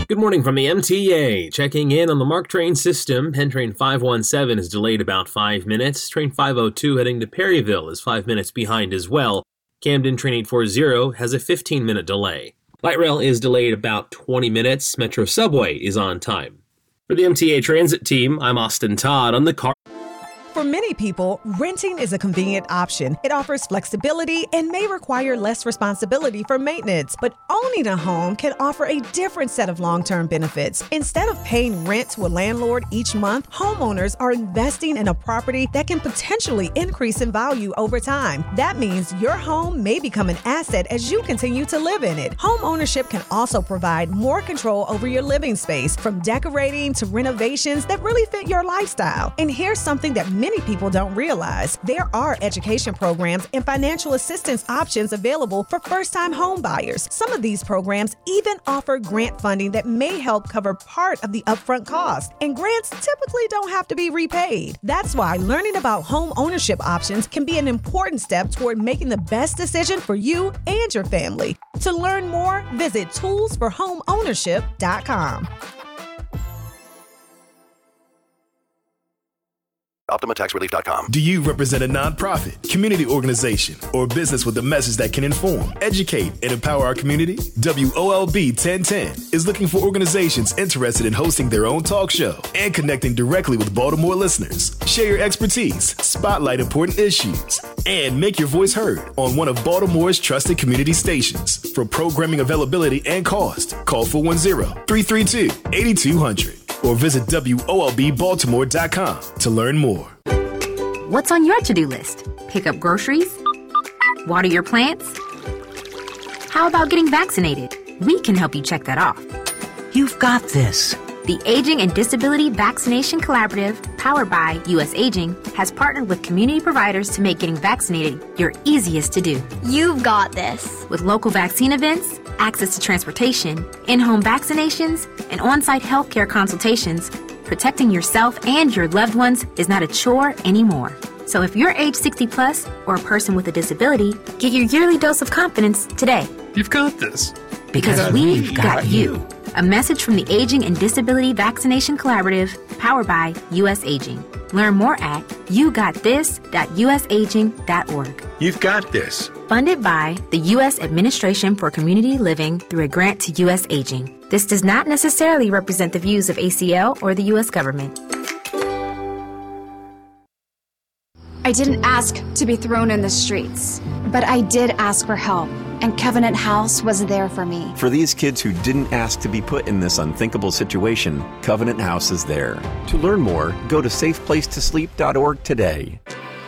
Good morning from the MTA. Checking in on the MARC train system. Penn Train 517 is delayed about 5 minutes. Train 502 heading to Perryville is 5 minutes behind as well. Camden Train 840 has a 15-minute delay. Light rail is delayed about 20 minutes. Metro Subway is on time. For the MTA Transit team, I'm Austin Todd on the car. For many people, renting is a convenient option. It offers flexibility and may require less responsibility for maintenance. But owning a home can offer a different set of long-term benefits. Instead of paying rent to a landlord each month, homeowners are investing in a property that can potentially increase in value over time. That means your home may become an asset as you continue to live in it. Home ownership can also provide more control over your living space, from decorating to renovations that really fit your lifestyle. And here's something that many people don't realize. There are education programs and financial assistance options available for first-time home buyers. Some of these programs even offer grant funding that may help cover part of the upfront cost. And grants typically don't have to be repaid. That's why learning about home ownership options can be an important step toward making the best decision for you and your family. To learn more, visit toolsforhomeownership.com. OptimaTaxRelief.com. Do you represent a nonprofit, community organization, or business with a message that can inform, educate, and empower our community? WOLB 1010 is looking for organizations interested in hosting their own talk show and connecting directly with Baltimore listeners. Share your expertise, spotlight important issues, and make your voice heard on one of Baltimore's trusted community stations. For programming availability and cost, call 410-332-8200 or visit WOLBbaltimore.com to learn more. What's on your to-do list? Pick up groceries? Water your plants? How about getting vaccinated? We can help you check that off. You've got this. The Aging and Disability Vaccination Collaborative, powered by U.S. Aging, has partnered with community providers to make getting vaccinated your easiest to do. You've got this. With local vaccine events, access to transportation, in-home vaccinations, and on-site healthcare consultations, protecting yourself and your loved ones is not a chore anymore. So if you're age 60 plus or a person with a disability, get your yearly dose of confidence today. You've got this. Because we've got you. A message from the Aging and Disability Vaccination Collaborative, powered by U.S. Aging. Learn more at yougottthis.usaging.org. You've got this. Funded by the U.S. Administration for Community Living through a grant to U.S. Aging. This does not necessarily represent the views of ACL or the U.S. government. I didn't ask to be thrown in the streets, but I did ask for help, and Covenant House was there for me. For these kids who didn't ask to be put in this unthinkable situation, Covenant House is there. To learn more, go to safeplacetosleep.org today.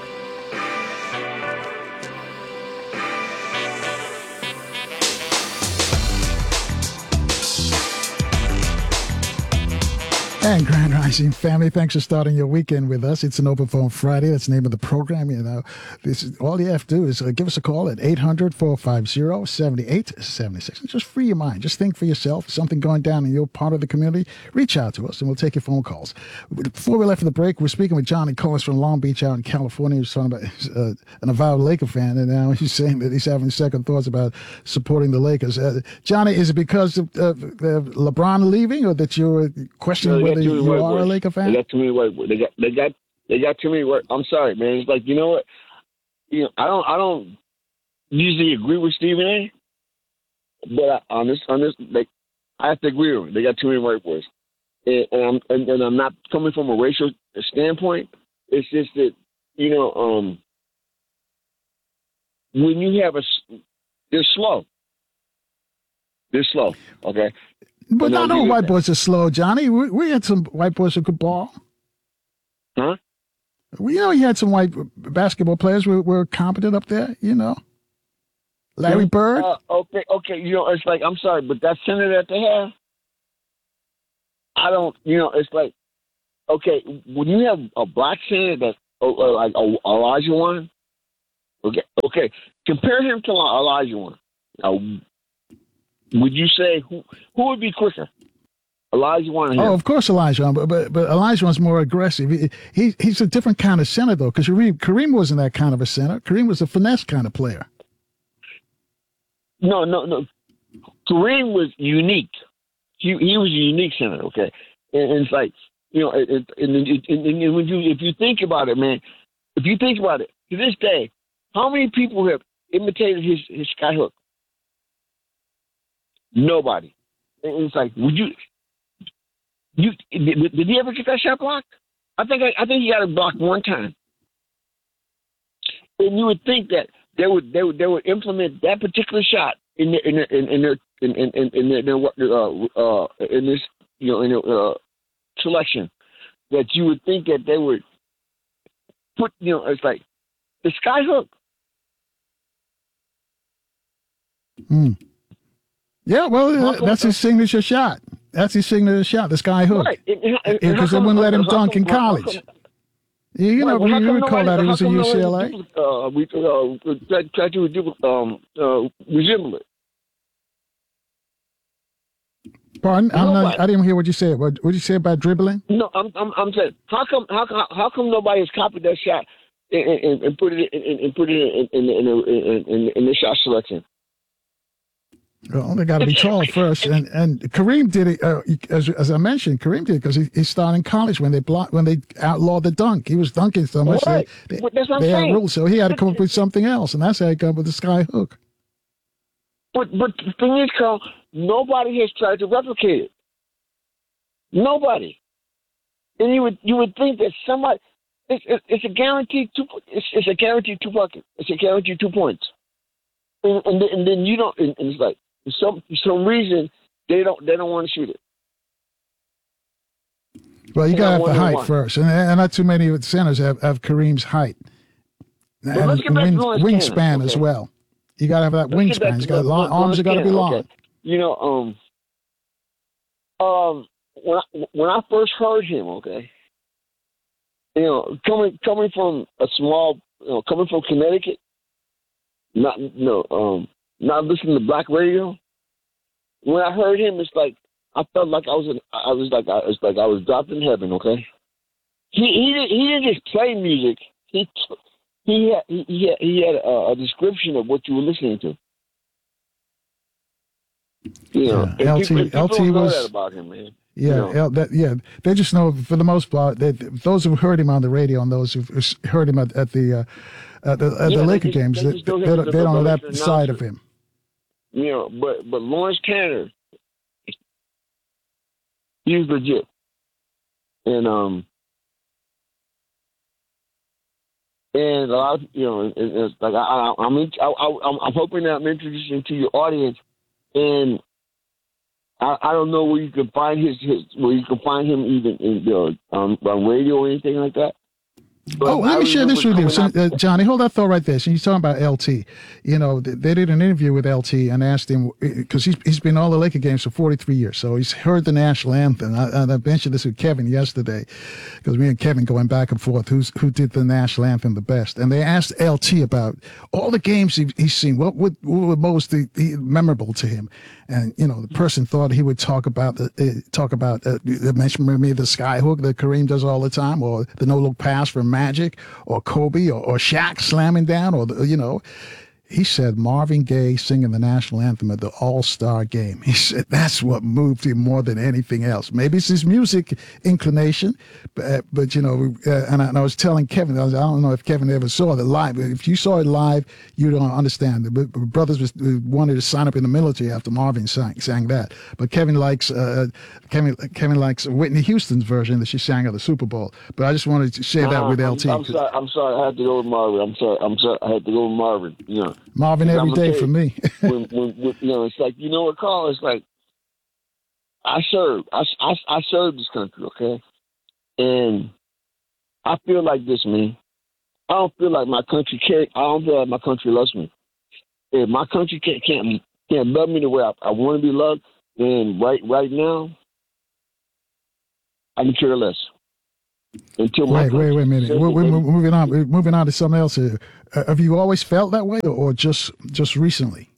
And Grand Rising family, thanks for starting your weekend with us. It's an Open Phone Friday. That's the name of the program. You know, this is, all you have to do is give us a call at 800-450-7876. Just free your mind. Just think for yourself. Something going down in your part of the community, reach out to us and we'll take your phone calls. Before we left for the break, we're speaking with Johnny Cohen from Long Beach out in California. He was talking about an avowed Laker fan, and now he's saying that he's having second thoughts about supporting the Lakers. Johnny, is it because of LeBron leaving, or that you're questioning whether you are a Laker fan? They got too many white boys. They got too many white. I'm sorry, man. It's like, you know what? You know, I don't usually agree with Stephen A. But on this, like, I have to agree with him. They got too many white boys, and I'm not coming from a racial standpoint. It's just that, you know, when you have they're slow. They're slow. Okay. But not all white boys are slow, Johnny. We had some white boys who could ball. Huh? You know, you had some white basketball players who were competent up there, you know. Larry Bird. Okay. You know, it's like, I'm sorry, but that center that they have, I don't, you know, it's like, okay, when you have a black center that's like Elijah Wan, okay, compare him to Elijah Wan. Would you say who would be quicker? Elijah Wan. Oh, of course, Elijah Wan, but Elijah Wan's more aggressive. He's a different kind of center, though, because Kareem wasn't that kind of a center. Kareem was a finesse kind of player. No. Kareem was unique. he was a unique senator, okay? And it's like, you know, and when if you think about it, man, if you think about it, to this day, how many people have imitated his skyhook? Nobody. And it's like, would you did he ever get that shot blocked? I think he got it blocked one time. And you would think that they would implement that particular shot in this, you know, in their selection. That you would think that they would put, you know, it's like the skyhook. Yeah, well, that's his signature shot. That's his signature shot, the skyhook. Right. Because they wouldn't let him dunk in college. You know, you recall that he was at UCLA. We try to resemble it. Pardon? I didn't hear what you said. What did you say about dribbling? No, I'm saying how come nobody has copied that shot and put it in the shot selection? Well, they got to be tall first, and Kareem did it. As I mentioned, Kareem did it because he started in college when they outlawed the dunk. He was dunking so much right. they had rules, so he had to come up with something else, and that's how he come up with the sky hook. But the thing is, Carl, nobody has tried to replicate it. Nobody, and you would think that somebody. It's a guaranteed two. It's a guaranteed 2 buckets. It's a guaranteed 2 points, and then you don't. And it's like. For some reason they don't want to shoot it. Well, you gotta have the height first, and not too many centers have Kareem's height and wingspan as well. You gotta have that wingspan. He's got long arms. Are gotta be long. Okay. You know, when I first heard him, okay, you know, coming from a small, you know, coming from Connecticut, not listening to black radio. When I heard him, it's like I felt like I was dropped in heaven. Okay, he didn't just play music. He had a description of what you were listening to. You know, yeah. LT people know was that about him, man. Yeah, you know? They just know for the most part that those who've heard him on the radio and those who've heard him at the Laker games, they don't know that side of him. You know, but Lawrence Cantor, he's legit, and a lot of, you know, it's like I'm hoping that I'm introducing to your audience, and I don't know where you can find where you can find him even in on radio or anything like that. But let me share this with you, Johnny. Hold that thought right there. So you're talking about LT. You know, they did an interview with LT and asked him, because he's been all the Laker games for 43 years, so he's heard the national anthem. I mentioned this with Kevin yesterday, because me and Kevin going back and forth, who did the national anthem the best. And they asked LT about all the games he's seen. What were most memorable to him? And you know, the person thought he would talk about mention maybe the sky hook that Kareem does all the time, or the no look pass from Magic, or Kobe, or Shaq slamming down, or you know. He said Marvin Gaye singing the national anthem at the All-Star game. He said that's what moved him more than anything else. Maybe it's his music inclination, but you know, and I was telling Kevin, I don't know if Kevin ever saw it live. If you saw it live, you don't understand. The brothers wanted to sign up in the military after Marvin sang that. But Kevin likes Whitney Houston's version that she sang at the Super Bowl. But I just wanted to share that with LT. I'm sorry, I had to go with Marvin. I'm sorry, I had to go with Marvin. You know. Marvin every day for me. when you know, it's like, you know what, Carl? It's like I served this country, okay, and I feel like this, man. I don't feel like my country I don't feel like my country loves me. If my country can't love me the way I want to be loved, then right now I can care less. Wait a minute. We're moving on. We're moving on to something else here. Have you always felt that way, or just recently?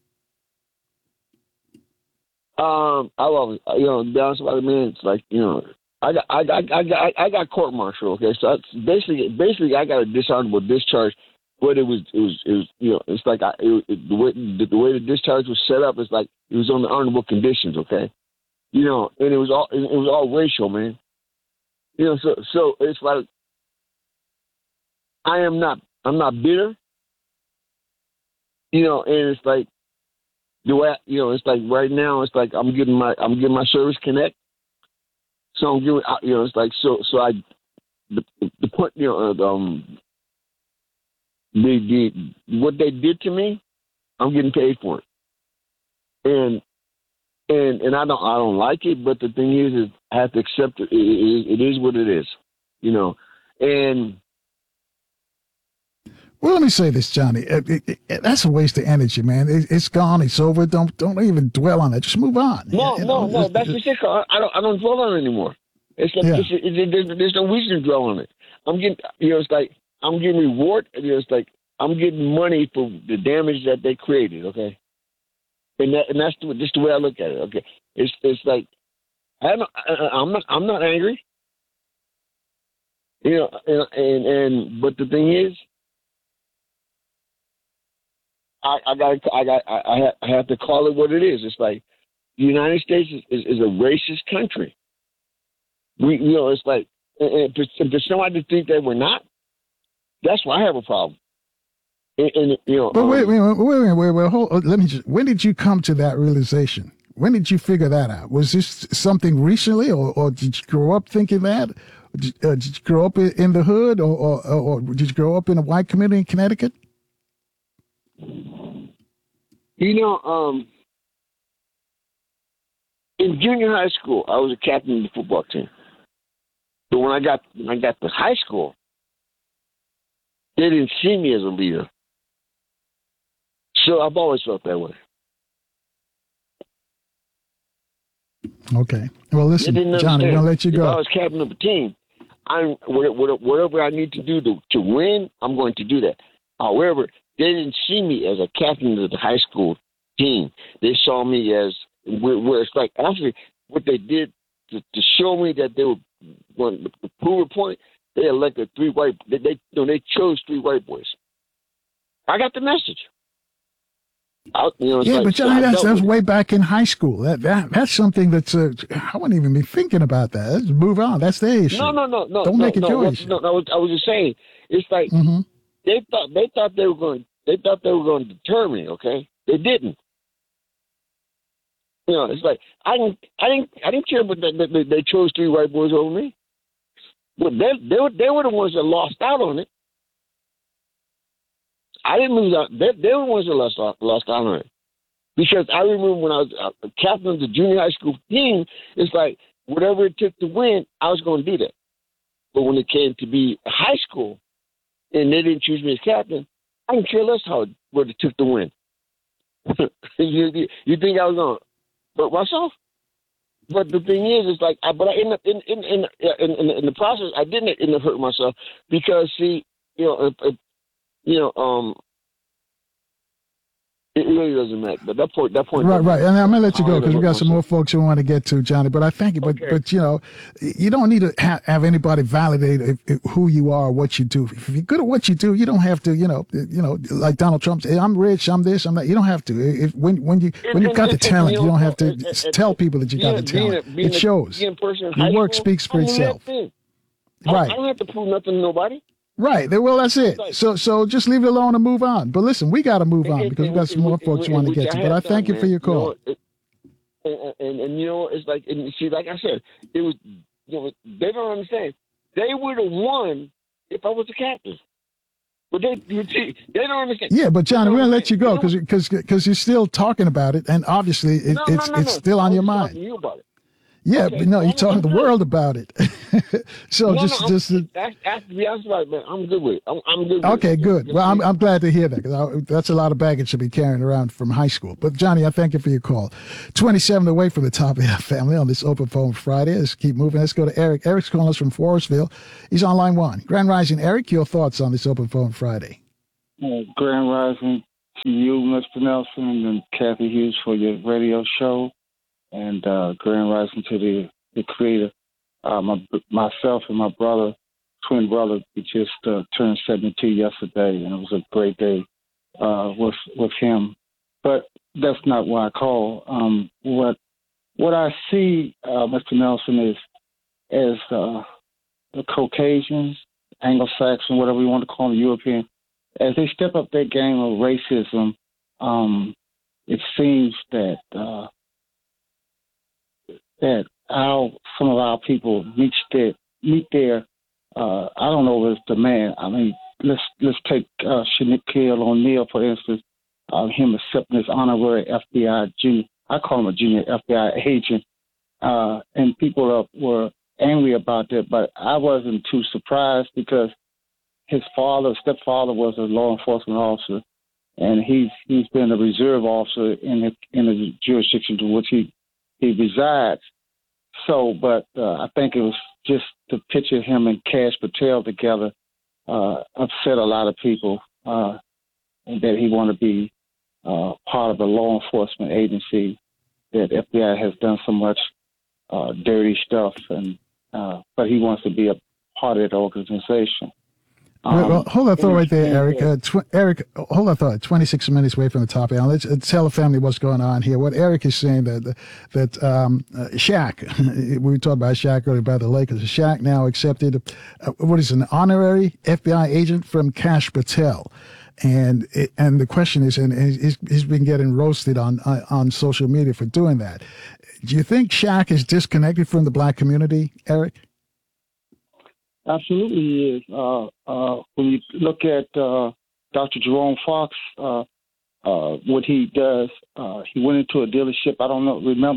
I always, you know, to be honest about it, man, it's like, you know, I got court martial. Okay, so basically I got a dishonorable discharge. But it was you know, it's like the way the discharge was set up. It's like it was on the honorable conditions. Okay, You know, and it was all racial, man. You know, so it's like I'm not bitter. You know, and it's like the way it's like right now it's like I'm getting my Service Connect. So I'm giving, it's like so I the point, what they did to me, I'm getting paid for it, and I don't like it, but the thing is I have to accept it. It is what it is, you know, and. Well, let me say this, Johnny. That's a waste of energy, man. It's gone. It's over. Don't even dwell on it. Just move on. No. That's the shit. I don't dwell on it anymore. It's like there's no reason to dwell on it. I'm getting, it's like I'm getting reward. It's like I'm getting money for the damage that they created. Okay, and that's just the way I look at it. Okay, it's like I'm not angry. You know, and but the thing is. I have to call it what it is. It's like the United States is a racist country. It's like, and for somebody to think that we're not, that's why I have a problem. And But wait, hold, let me just. When did you come to that realization? When did you figure that out? Was this something recently, or did you grow up thinking that? Did you grow up in the hood, or did you grow up in a white community in Connecticut? In junior high school, I was a captain of the football team. But when I got to high school, they didn't see me as a leader. So I've always felt that way. Okay. Well, listen, Johnny, we're going to let you go. If I was captain of a team, whatever I need to do to win, I'm going to do that. However, they didn't see me as a captain of the high school team. They saw me as where it's like actually what they did to show me that they were going to prove a point. They elected three white. They chose three white boys. I got the message. But Johnny, that's way back in high school. That's something that's I wouldn't even be thinking about that. Let's move on. That's their issue. No. Don't make it your issue. No, I was just saying. It's like. Mm-hmm. They thought they were going to deter me. Okay, they didn't. It's like I didn't care, but they chose three white boys over me. But they were the ones that lost out on it. I didn't lose out. They were the ones that lost out on it. Because I remember when I was captain of the junior high school team, it's like whatever it took to win, I was going to do that. But when it came to be high school. And they didn't choose me as captain, I didn't care less what it took to win. you think I was going to hurt myself? But the thing is, it's like, but I end up in the process. I didn't end up hurting myself because, see, it really doesn't matter. But that point. Right. And I'm gonna let you go because we got some more folks we want to get to, Johnny. But I thank you. But you don't need to have anybody validate who you are, or what you do. If you're good at what you do, you don't have to. Like Donald Trump said, I'm rich, I'm this, I'm that. You don't have to. When you've got the talent, you don't have to tell people that you got the talent. It shows. Your work speaks for itself. Right. I don't have to prove nothing to nobody. Right. Well, that's it. So just leave it alone and move on. But listen, we got to move on because we've got some more folks we want to get to. But I thank you for your call. And it's like, and see, like I said, it was, they don't understand. They would have won if I was the captain. But they don't understand. Yeah, but Johnny, we're going to let you go because you're still talking about it. And obviously it's still on your mind. You about it. Yeah, okay. But no, you're talking to the world about it. So to be honest about it, man, I'm good with it. I'm good with okay, it. Good. Well, I'm glad to hear that because that's a lot of baggage to be carrying around from high school. But Johnny, I thank you for your call. 27 away from the top of our family on this Open Phone Friday. Let's keep moving. Let's go to Eric. Eric's calling us from Forestville. He's on line one. Grand Rising, Eric, your thoughts on this Open Phone Friday? Grand Rising to you, Mr. Nelson, and Kathy Hughes for your radio show. And Grand Rising to the creator. Myself and my twin brother, we just turned 72 yesterday, and it was a great day with him. But that's not why I call. What what I see, Mr. Nelson, is as the Caucasians, Anglo-Saxon, whatever you want to call them, European, as they step up their game of racism, it seems that some of our people meet their I don't know if it's demand. I mean, let's take Shaquille O'Neal, for instance, him accepting his honorary FBI junior. I call him a junior FBI agent, and people were angry about that, but I wasn't too surprised because his stepfather was a law enforcement officer, and he's been a reserve officer in the jurisdiction to which he resides. So, but I think it was just to picture him and Kash Patel together upset a lot of people, and that he want to be part of the law enforcement agency that FBI has done so much dirty stuff, and but he wants to be a part of that organization. Well, hold that thought right there, Eric. Eric, hold that thought. 26 minutes away from the topic. Let's tell the family what's going on here. What Eric is saying that Shaq, we talked about Shaq earlier about the Lakers. Shaq now accepted an honorary FBI agent from Kash Patel. And the question is, and he's been getting roasted on social media for doing that. Do you think Shaq is disconnected from the black community, Eric? Absolutely, he is. When you look at Dr. Jerome Fox, what he does, he went into a dealership. I don't know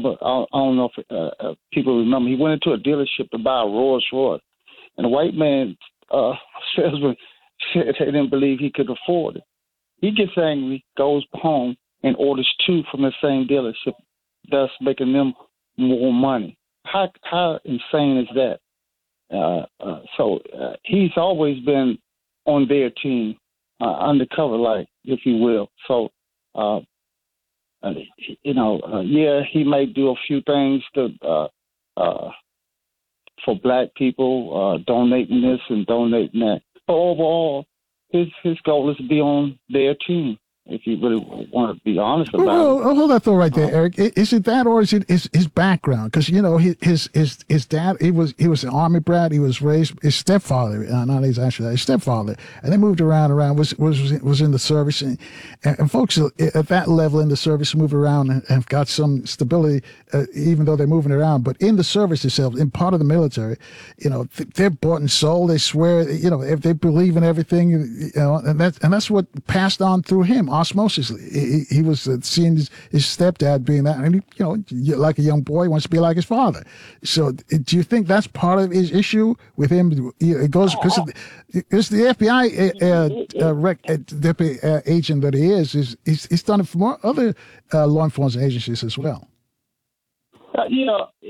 if people remember. He went into a dealership to buy a Rolls Royce, and the white man salesman said they didn't believe he could afford it. He gets angry, goes home, and orders two from the same dealership, thus making them more money. How insane is that? So he's always been on their team, undercover, like, if you will. So, he may do a few things for black people, donating this and donating that. But overall, his goal is to be on their team. If you really want to be honest about it. Hold that thought right there, Eric. Is it that, or is it his background? Because his dad, he was an Army brat. He was raised, his stepfather, not his actual his stepfather, and they moved around. Was in the service, and folks at that level in the service move around and have got some stability, even though they're moving around. But in the service itself, in part of the military, they're bought and sold. They swear, if they believe in everything, and that's what passed on through him. Osmosis. He was seeing his stepdad being that, and like a young boy, wants to be like his father. So, do you think that's part of his issue with him? It goes because it's the FBI deputy agent that he is. He's done it for more other law enforcement agencies as well. He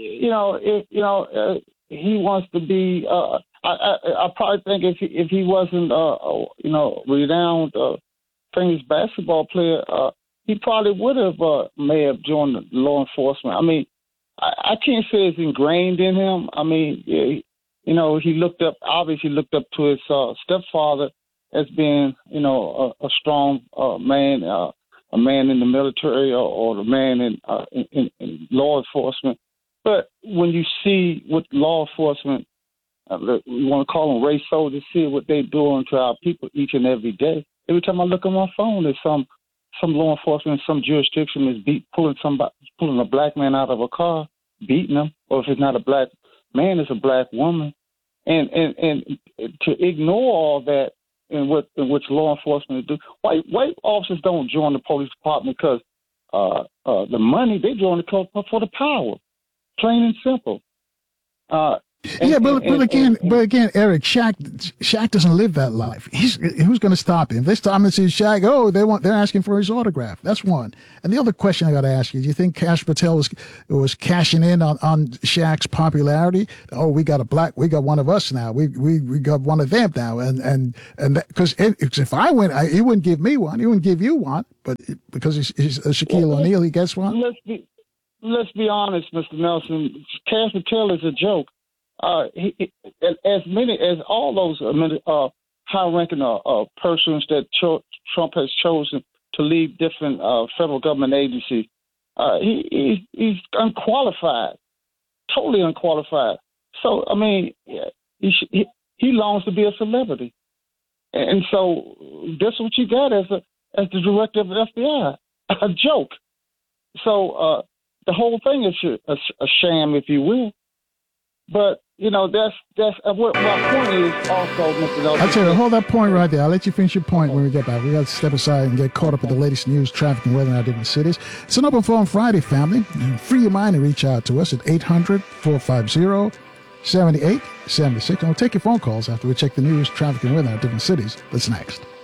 wants to be. I probably think if he wasn't, renowned. Famous basketball player, he probably would have may have joined the law enforcement. I mean, I can't say it's ingrained in him. I mean, he looked up to his stepfather as being, a strong man, a man in the military or the man in law enforcement. But when you see what law enforcement, we want to call them race soldiers, see what they're doing to our people each and every day. Every time I look on my phone, there's some law enforcement in some jurisdiction is pulling a black man out of a car, beating him, or if it's not a black man, it's a black woman, and to ignore all that in which law enforcement do. White officers don't join the police department because the money. They join for the power, plain and simple. But again, Eric, Shaq doesn't live that life. Who's going to stop him? This time it's Shaq. Oh, they're asking for his autograph. That's one. And the other question I got to ask you: do you think Kash Patel was cashing in on Shaq's popularity? Oh, we got one of us now. We got one of them now. And because if I win, he wouldn't give me one. He wouldn't give you one. But because he's Shaquille O'Neal, he gets one. Let's be honest, Mr. Nelson. Kash Patel is a joke. As all those high-ranking persons that Trump has chosen to lead different federal government agencies, He's unqualified, totally unqualified. So I mean, he longs to be a celebrity, and so that's what you got as the director of the FBI, a joke. So the whole thing is a sham, if you will. But that's what my point is. Also, Mr. Nelson, I'll tell you, hold that point right there. I'll let you finish your point when we get back. We got to step aside and get caught up with the latest news, traffic, and weather in our different cities. It's an Open Phone Friday, family. And free your mind and reach out to us at 800-450-7876. And we'll take your phone calls after we check the news, traffic, and weather in our different cities. That's next.